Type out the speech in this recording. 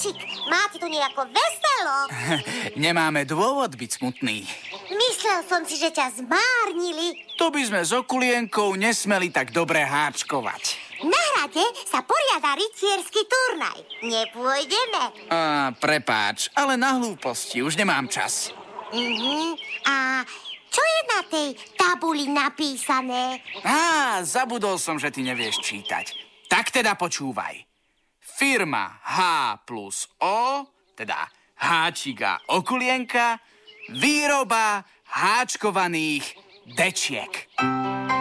Háčik, máte tu nejako veselo. Nemáme dôvod byť smutný. Myslel som si, že ťa zmárnili. To by sme s Okulienkou nesmeli tak dobre háčkovať. Na hrade sa poriada rytierský turnaj. Nepôjdeme. Prepáč, ale na hlúposti už nemám čas. A čo je na tej tabuli napísané? Zabudol som, že ty nevieš čítať. Tak teda počúvaj. Firma H plus O, teda Háčik a Okulienka, výroba háčkovaných dečiek.